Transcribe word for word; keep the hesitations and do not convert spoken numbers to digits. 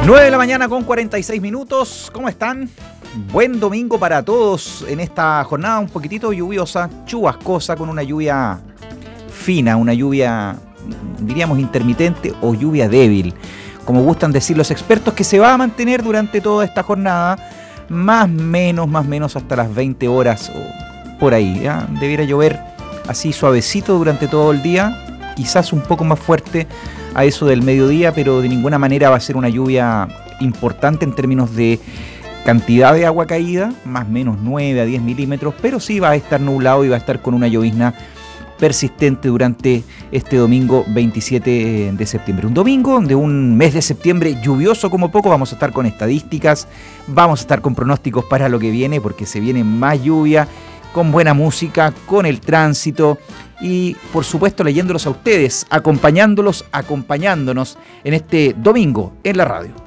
nueve de la mañana con cuarenta y seis minutos. ¿Cómo están? Buen domingo para todos en esta jornada un poquitito lluviosa, chubascosa, con una lluvia fina, una lluvia, diríamos, intermitente o lluvia débil, como gustan decir los expertos, que se va a mantener durante toda esta jornada, más menos, más menos hasta las veinte horas o por ahí. ¿Ya? Debiera llover así suavecito durante todo el día, quizás un poco más fuerte a eso del mediodía, pero de ninguna manera va a ser una lluvia importante en términos de cantidad de agua caída, más o menos nueve a diez milímetros, pero sí va a estar nublado y va a estar con una llovizna persistente durante este domingo veintisiete de septiembre. Un domingo de un mes de septiembre lluvioso como poco. Vamos a estar con estadísticas, vamos a estar con pronósticos para lo que viene, porque se viene más lluvia, con buena música, con el tránsito y por supuesto leyéndolos a ustedes, acompañándolos, acompañándonos en este domingo en la radio.